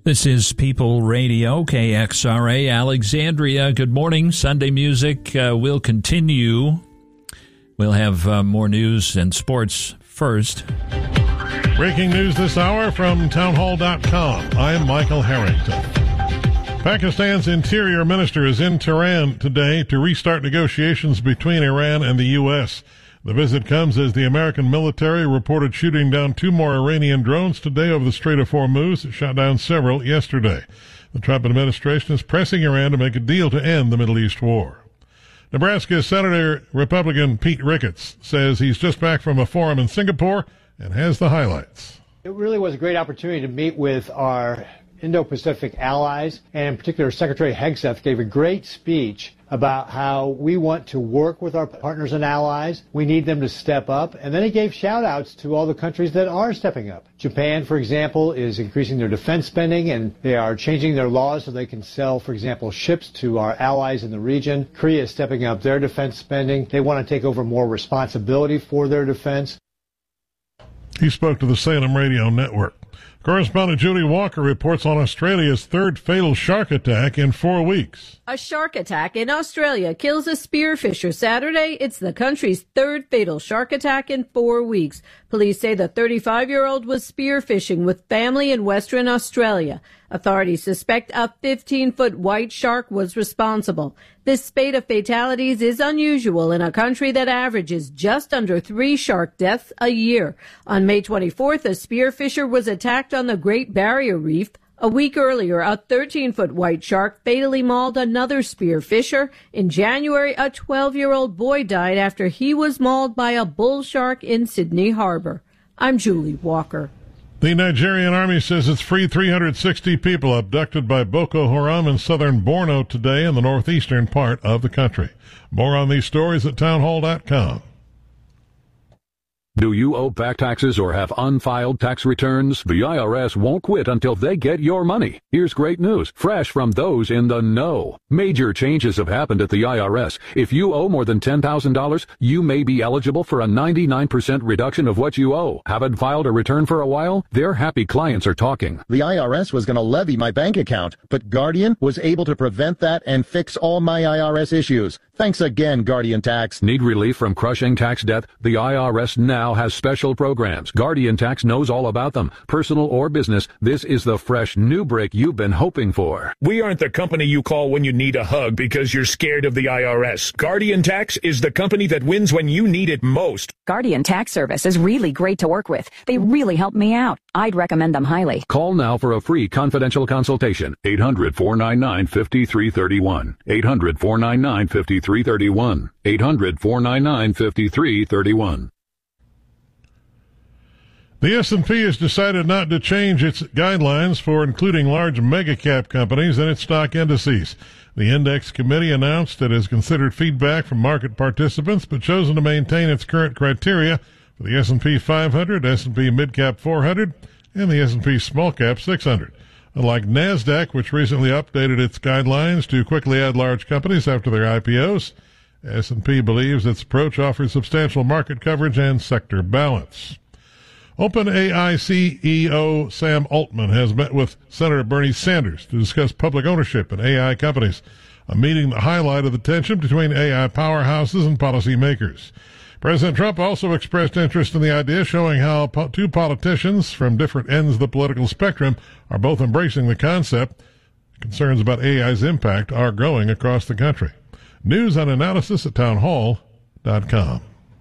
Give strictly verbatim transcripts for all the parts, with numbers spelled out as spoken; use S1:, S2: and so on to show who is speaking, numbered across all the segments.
S1: This is People Radio, K X R A, Alexandria. Good morning. Sunday music uh, will continue. We'll have uh, more news and sports first.
S2: Breaking news this hour from townhall dot com. I'm Michael Harrington. Pakistan's interior minister is in Tehran today to restart negotiations between Iran and the U S. The visit comes as the American military reported shooting down two more Iranian drones today over the Strait of Hormuz. It shot down several yesterday. The Trump administration is pressing Iran to make a deal to end the Middle East war. Nebraska Senator Republican Pete Ricketts says he's just back from a forum in Singapore and has the highlights.
S3: It really was a great opportunity to meet with our Indo-Pacific allies, and in particular Secretary Hegseth gave a great speech about how we want to work with our partners and allies. We need them to step up. And then he gave shout-outs to all the countries that are stepping up. Japan, for example, is increasing their defense spending, and they are changing their laws so they can sell, for example, ships to our allies in the region. Korea is stepping up their defense spending. They want to take over more responsibility for their defense.
S2: He spoke to the Salem Radio Network. Correspondent Julie Walker reports on Australia's third fatal shark attack in four weeks.
S4: A shark attack in Australia kills a spearfisher Saturday. It's the country's third fatal shark attack in four weeks. Police say the thirty-five-year-old was spearfishing with family in Western Australia. Authorities suspect a fifteen-foot white shark was responsible. This spate of fatalities is unusual in a country that averages just under three shark deaths a year. On May twenty-fourth, a spearfisher was attacked on the Great Barrier Reef. A week earlier, a thirteen-foot white shark fatally mauled another spearfisher. In January, a twelve-year-old boy died after he was mauled by a bull shark in Sydney Harbor. I'm Julie Walker.
S2: The Nigerian army says it's freed three hundred sixty people abducted by Boko Haram in southern Borno today in the northeastern part of the country. More on these stories at townhall dot com.
S5: Do you owe back taxes or have unfiled tax returns? The I R S won't quit until they get your money. Here's great news, fresh from those in the know. Major changes have happened at the I R S. If you owe more than ten thousand dollars, you may be eligible for a ninety-nine percent reduction of what you owe. Haven't filed a return for a while? Their happy clients are talking.
S6: The I R S was going to levy my bank account, but Guardian was able to prevent that and fix all my I R S issues. Thanks again, Guardian Tax.
S5: Need relief from crushing tax debt? The I R S now has special programs. Guardian Tax knows all about them. Personal or business, this is the fresh new break you've been hoping for.
S7: We aren't the company you call when you need a hug because you're scared of the I R S. Guardian Tax is the company that wins when you need it most.
S8: Guardian Tax Service is really great to work with. They really help me out. I'd recommend them highly.
S5: Call now for a free confidential consultation. eight hundred, four nine nine, five three three one. eight hundred, four nine nine, five three three one. eight hundred, four nine nine, five three three one.
S2: The S and P has decided not to change its guidelines for including large mega-cap companies in its stock indices. The index committee announced it has considered feedback from market participants but chosen to maintain its current criteria for the S and P five hundred, S and P Mid-Cap four hundred, and the S and P Small-Cap six hundred. Unlike NASDAQ, which recently updated its guidelines to quickly add large companies after their I P Os, S and P believes its approach offers substantial market coverage and sector balance. OpenAI C E O Sam Altman has met with Senator Bernie Sanders to discuss public ownership in A I companies, a meeting that highlighted the tension between A I powerhouses and policymakers. President Trump also expressed interest in the idea, showing how po- two politicians from different ends of the political spectrum are both embracing the concept. Concerns about A I's impact are growing across the country. News and analysis at townhall dot com.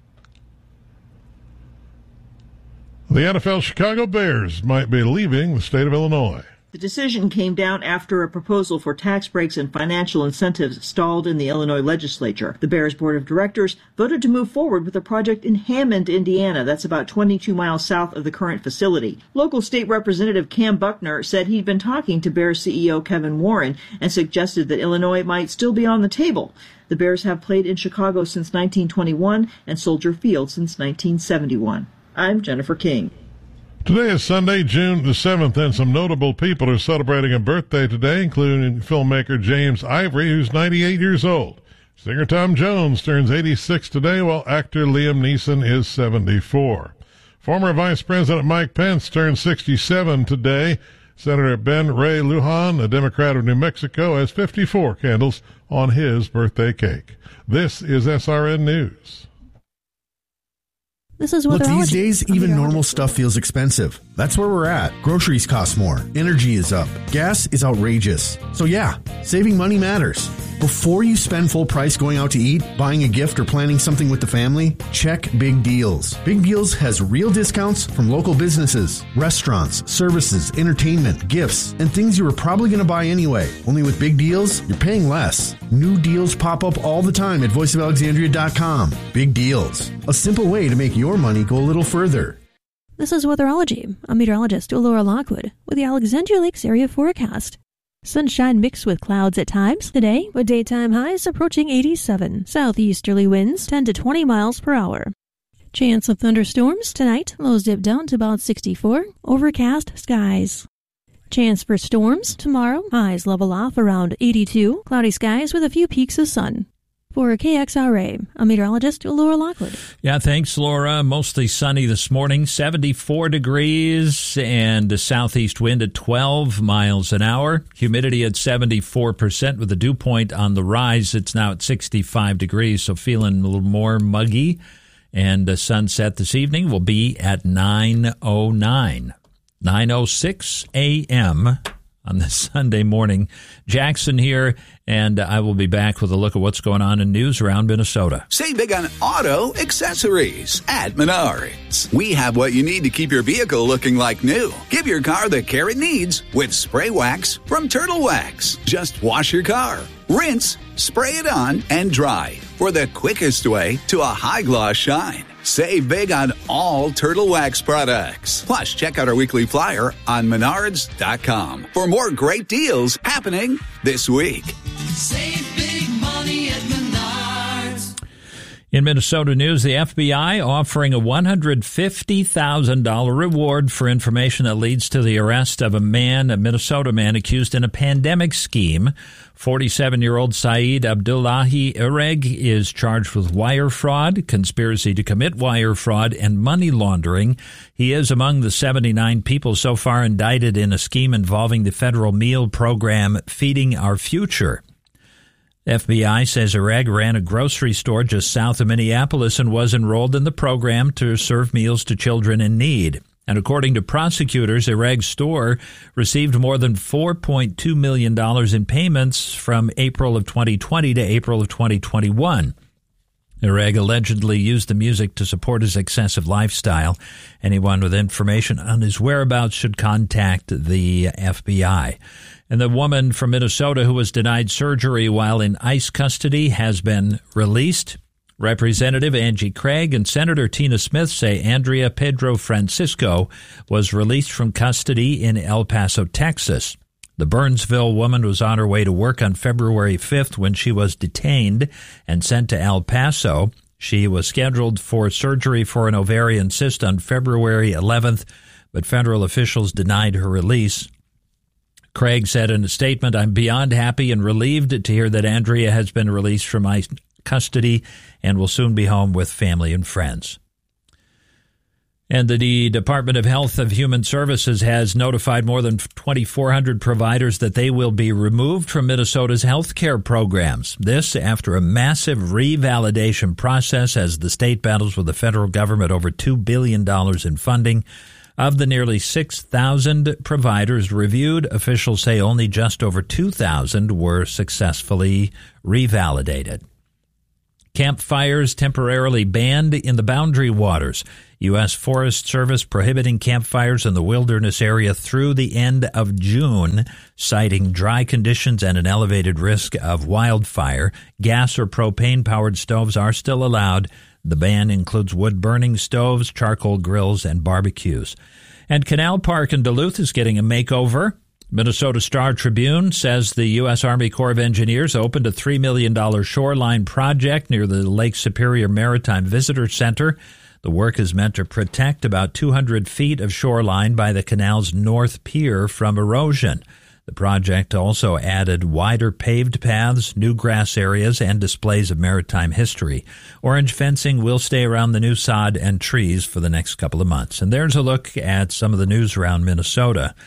S2: The N F L Chicago Bears might be leaving the state of Illinois.
S9: The decision came down after a proposal for tax breaks and financial incentives stalled in the Illinois legislature. The Bears Board of Directors voted to move forward with a project in Hammond, Indiana, that's about twenty-two miles south of the current facility. Local state representative Cam Buckner said he'd been talking to Bears C E O Kevin Warren and suggested that Illinois might still be on the table. The Bears have played in Chicago since nineteen twenty-one and Soldier Field since nineteen seventy-one. I'm Jennifer King.
S2: Today is Sunday, June the seventh, and some notable people are celebrating a birthday today, including filmmaker James Ivory, who's ninety-eight years old. Singer Tom Jones turns eighty-six today, while actor Liam Neeson is seventy-four. Former Vice President Mike Pence turns sixty-seven today. Senator Ben Ray Lujan, a Democrat of New Mexico, has fifty-four candles on his birthday cake. This is S R N News.
S10: This is Look, these days, even normal stuff feels expensive. That's where we're at. Groceries cost more. Energy is up. Gas is outrageous. So yeah, saving money matters. Before you spend full price going out to eat, buying a gift, or planning something with the family, check Big Deals. Big Deals has real discounts from local businesses, restaurants, services, entertainment, gifts, and things you were probably going to buy anyway. Only with Big Deals, you're paying less. New deals pop up all the time at voice of alexandria dot com. Big Deals. A simple way to make your money go a little further.
S11: This is Weatherology. I'm meteorologist Laura Lockwood with the Alexandria Lakes area forecast. Sunshine mixed with clouds at times today, with daytime highs approaching eighty-seven. Southeasterly winds ten to twenty miles per hour. Chance of thunderstorms tonight, lows dip down to about sixty-four. Overcast skies. Chance for storms tomorrow, highs level off around eighty-two. Cloudy skies with a few peaks of sun. For K X R A, I'm meteorologist Laura Lockwood.
S1: Yeah, thanks, Laura. Mostly sunny this morning, seventy-four degrees, and a southeast wind at twelve miles an hour. Humidity at seventy-four percent with the dew point on the rise. It's now at sixty-five degrees, so feeling a little more muggy. And the sunset this evening will be at nine oh nine, nine oh six a.m. on this Sunday morning. Jackson here, and I will be back with a look at what's going on in news around Minnesota.
S12: Save big on auto accessories at Menards. We have what you need to keep your vehicle looking like new. Give your car the care it needs with spray wax from Turtle Wax. Just wash your car, rinse, spray it on, and dry for the quickest way to a high-gloss shine. Save big on all Turtle Wax products. Plus, check out our weekly flyer on menards dot com for more great deals happening this week.
S13: Save big money at Menards.
S1: In Minnesota news, the F B I offering a one hundred fifty thousand dollars reward for information that leads to the arrest of a man, a Minnesota man accused in a pandemic scheme. forty-seven-year-old Saeed Abdullahi Ereg is charged with wire fraud, conspiracy to commit wire fraud, and money laundering. He is among the seventy-nine people so far indicted in a scheme involving the federal meal program Feeding Our Future. F B I says Ereg ran a grocery store just south of Minneapolis and was enrolled in the program to serve meals to children in need. And according to prosecutors, Ereg's store received more than four point two million dollars in payments from April of twenty twenty to April of twenty twenty-one. Ereg allegedly used the music to support his excessive lifestyle. Anyone with information on his whereabouts should contact the F B I. And the woman from Minnesota who was denied surgery while in ICE custody has been released. Representative Angie Craig and Senator Tina Smith say Andrea Pedro Francisco was released from custody in El Paso, Texas. The Burnsville woman was on her way to work on February fifth when she was detained and sent to El Paso. She was scheduled for surgery for an ovarian cyst on February eleventh, but federal officials denied her release. Craig said in a statement, "I'm beyond happy and relieved to hear that Andrea has been released from my custody and will soon be home with family and friends." And the Department of Health and Human Services has notified more than twenty-four hundred providers that they will be removed from Minnesota's health care programs. This after a massive revalidation process as the state battles with the federal government over two billion dollars in funding. Of the nearly six thousand providers reviewed, officials say only just over two thousand were successfully revalidated. Campfires temporarily banned in the Boundary Waters. U S Forest Service prohibiting campfires in the wilderness area through the end of June, citing dry conditions and an elevated risk of wildfire. Gas or propane-powered stoves are still allowed. The ban includes wood-burning stoves, charcoal grills, and barbecues. And Canal Park in Duluth is getting a makeover. Minnesota Star Tribune says the U S Army Corps of Engineers opened a three million dollars shoreline project near the Lake Superior Maritime Visitor Center. The work is meant to protect about two hundred feet of shoreline by the canal's north pier from erosion. The project also added wider paved paths, new grass areas, and displays of maritime history. Orange fencing will stay around the new sod and trees for the next couple of months. And there's a look at some of the news around Minnesota.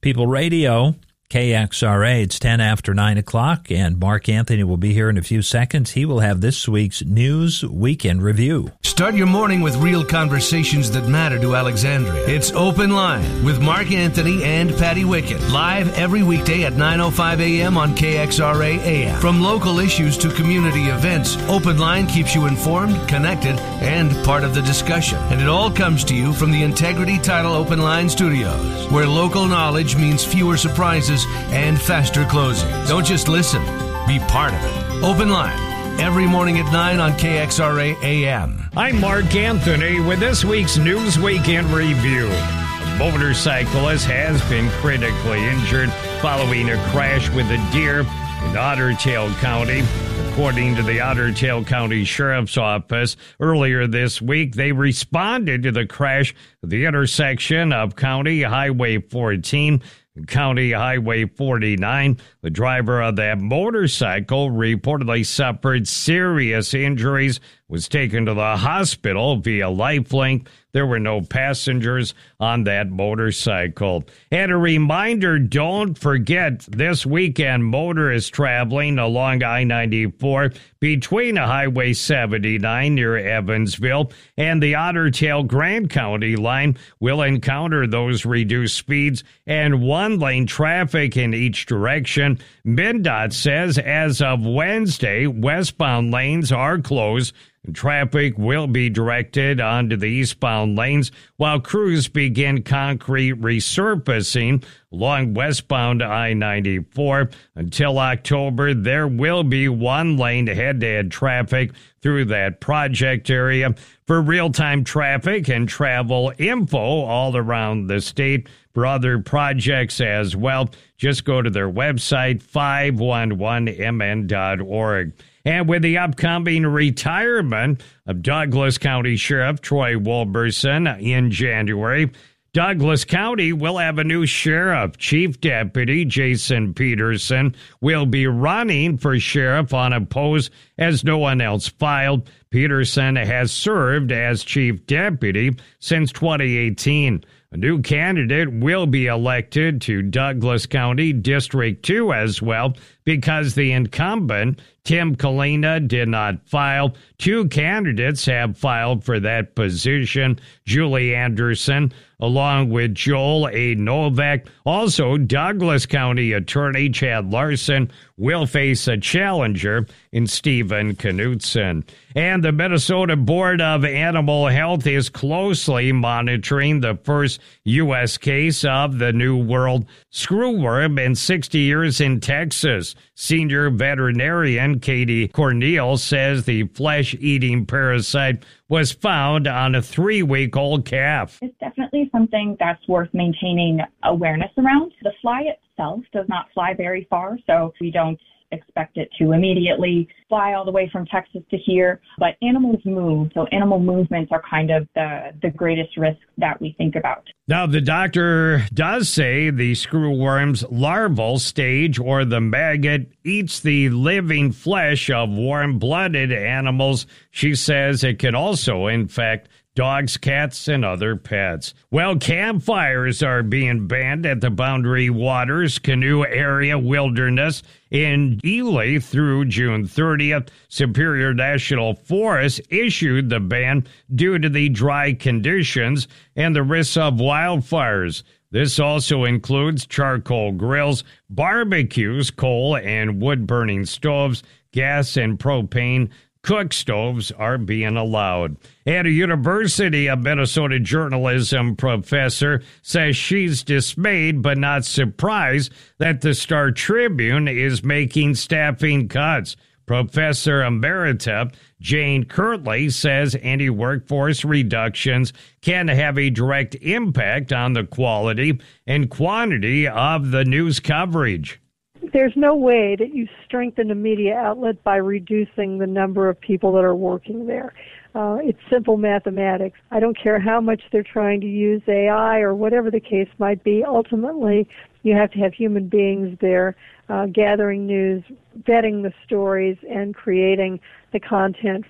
S1: People Radio, K X R A. It's ten after nine o'clock, and Mark Anthony will be here in a few seconds. He will have this week's News Weekend Review.
S14: Start your morning with real conversations that matter to Alexandria. It's Open Line with Mark Anthony and Patty Wickett. Live every weekday at nine oh five a.m. on K X R A A M. From local issues to community events, Open Line keeps you informed, connected, and part of the discussion. And it all comes to you from the Integrity Title Open Line Studios, where local knowledge means fewer surprises and faster closing. Don't just listen, be part of it. Open Line, every morning at nine on K X R A A M.
S15: I'm Mark Anthony with this week's News Weekend Review. A motorcyclist has been critically injured following a crash with a deer in Otter Tail County. According to the Otter Tail County Sheriff's Office, earlier this week, they responded to the crash at the intersection of County Highway fourteen County Highway forty-nine. The driver of that motorcycle reportedly suffered serious injuries, was taken to the hospital via Lifelink. There were no passengers on that motorcycle. And a reminder, don't forget, this weekend motorists traveling along I ninety-four between Highway seventy-nine near Evansville and the Otter Tail Grand County line will encounter those reduced speeds and one-lane traffic in each direction. MnDOT says as of Wednesday, westbound lanes are closed. Traffic will be directed onto the eastbound lanes while crews begin concrete resurfacing along westbound I ninety-four. Until October, there will be one-lane head-to-head traffic through that project area. For real-time traffic and travel info all around the state, for other projects as well, just go to their website, five one one m n dot org. And with the upcoming retirement of Douglas County Sheriff Troy Wilberson in January, Douglas County will have a new sheriff. Chief Deputy Jason Peterson will be running for sheriff unopposed as no one else filed. Peterson has served as chief deputy since twenty eighteen. A new candidate will be elected to Douglas County District two as well because the incumbent, Tim Kalina, did not file. Two candidates have filed for that position, Julie Anderson, along with Joel A. Novak. Also, Douglas County Attorney Chad Larson will face a challenger in Stephen Knutson. And the Minnesota Board of Animal Health is closely monitoring the first U S case of the New World screwworm in sixty years in Texas. Senior veterinarian Katie Cornell says the flesh-eating parasite was found on a three-week-old calf.
S16: It's definitely something that's worth maintaining awareness around. The fly itself does not fly very far, so we don't expect it to immediately fly all the way from Texas to here, but animals move, so animal movements are kind of the, the greatest risk that we think about.
S15: Now, the doctor does say the screwworm's larval stage, or the maggot, eats the living flesh of warm-blooded animals. She says it can also infect dogs, cats, and other pets. Well, campfires are being banned at the Boundary Waters Canoe Area Wilderness in Ely through June thirtieth. Superior National Forest issued the ban due to the dry conditions and the risks of wildfires. This also includes charcoal grills, barbecues, coal and wood-burning stoves, gas and propane cook stoves are being allowed. And a University of Minnesota journalism professor says she's dismayed but not surprised that the Star Tribune is making staffing cuts. Professor Emerita Jane Kirtley says any workforce reductions can have a direct impact on the quality and quantity of the news coverage.
S17: There's no way that you strengthen a media outlet by reducing the number of people that are working there. Uh, it's simple mathematics. I don't care how much they're trying to use A I or whatever the case might be. Ultimately, you have to have human beings there uh, gathering news, vetting the stories, and creating the content.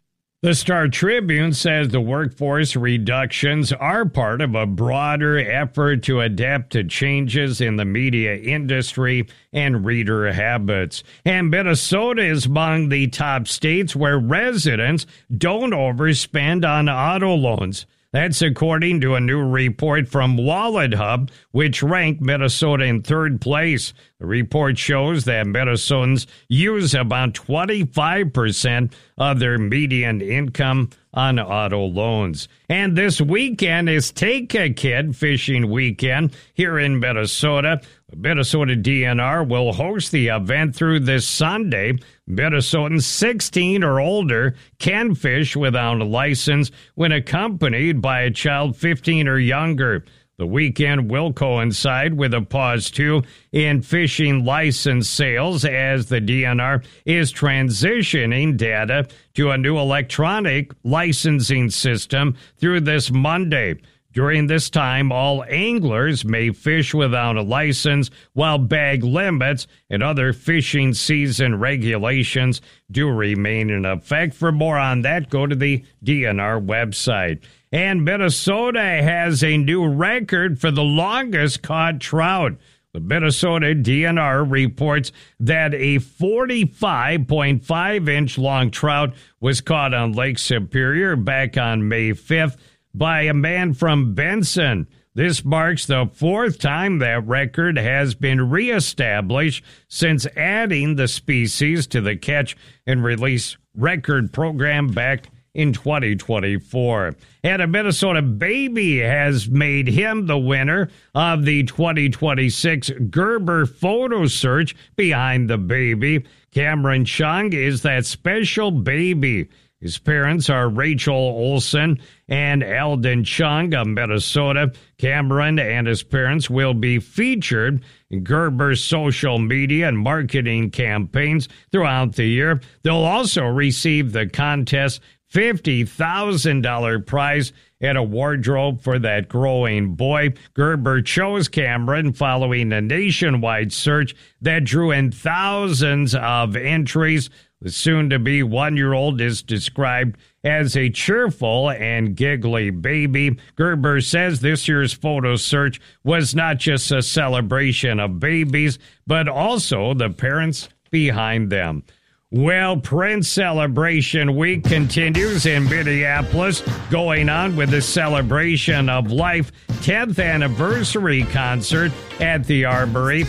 S15: The Star Tribune says the workforce reductions are part of a broader effort to adapt to changes in the media industry and reader habits. And Minnesota is among the top states where residents don't overspend on auto loans. That's according to a new report from Wallet Hub, which ranked Minnesota in third place. The report shows that Minnesotans use about twenty-five percent of their median income on auto loans. And this weekend is Take a Kid Fishing Weekend here in Minnesota. Minnesota D N R will host the event through this Sunday. Minnesotans sixteen or older can fish without a license when accompanied by a child fifteen or younger. The weekend will coincide with a pause, too, in fishing license sales as the D N R is transitioning data to a new electronic licensing system through this Monday. During this time, all anglers may fish without a license, while bag limits and other fishing season regulations do remain in effect. For more on that, go to the D N R website. And Minnesota has a new record for the longest caught trout. The Minnesota D N R reports that a forty-five point five inch long trout was caught on Lake Superior back on May fifth. By a man from Benson. This marks the fourth time that record has been reestablished since adding the species to the catch and release record program back in twenty twenty-four. And a Minnesota baby has made him the winner of the twenty twenty-six Gerber Photo Search Behind the Baby. Cameron Chung is that special baby. His parents are Rachel Olson and Eldon Chung of Minnesota. Cameron and his parents will be featured in Gerber's social media and marketing campaigns throughout the year. They'll also receive the contest fifty thousand dollars prize and a wardrobe for that growing boy. Gerber chose Cameron following a nationwide search that drew in thousands of entries. The soon-to-be one-year-old is described as a cheerful and giggly baby. Gerber says this year's photo search was not just a celebration of babies, but also the parents behind them. Well, Prince Celebration Week continues in Minneapolis, going on with the Celebration of Life tenth anniversary concert at the Armory.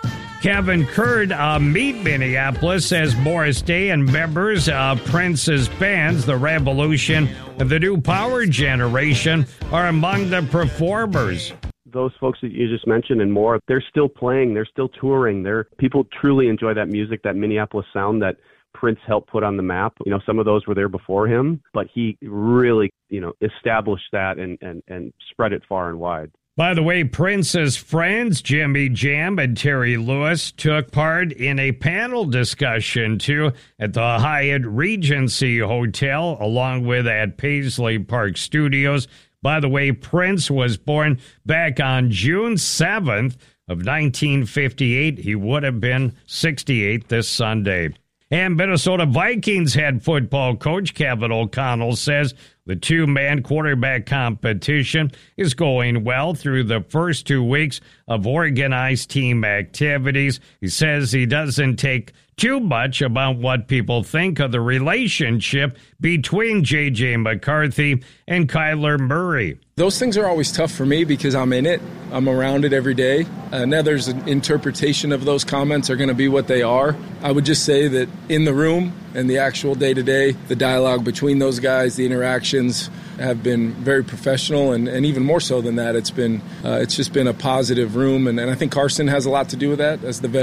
S15: Kevin Kurd of Meet Minneapolis says Morris Day and members of Prince's bands, The Revolution and the New Power Generation, are among the performers.
S18: Those folks that you just mentioned and more, they're still playing, they're still touring. They're, people truly enjoy that music, that Minneapolis sound that Prince helped put on the map. You know, some of those were there before him, but he really, you know, established that and, and, and spread it far and wide.
S15: By the way, Prince's friends, Jimmy Jam and Terry Lewis, took part in a panel discussion, too, at the Hyatt Regency Hotel, along with at Paisley Park Studios. By the way, Prince was born back on June seventh of nineteen fifty-eight. He would have been sixty-eight this Sunday. And Minnesota Vikings head football coach Kevin O'Connell says the two-man quarterback competition is going well through the first two weeks of organized team activities. He says he doesn't take too much about what people think of the relationship between J J McCarthy and Kyler Murray.
S19: Those things are always tough for me because I'm in it. I'm around it every day. Uh, now there's an interpretation of those comments are going to be what they are. I would just say that in the room and the actual day-to-day, the dialogue between those guys, the interactions have been very professional, and, and even more so than that, it's been uh, it's just been a positive room, and, and I think Carson has a lot to do with that as the veteran.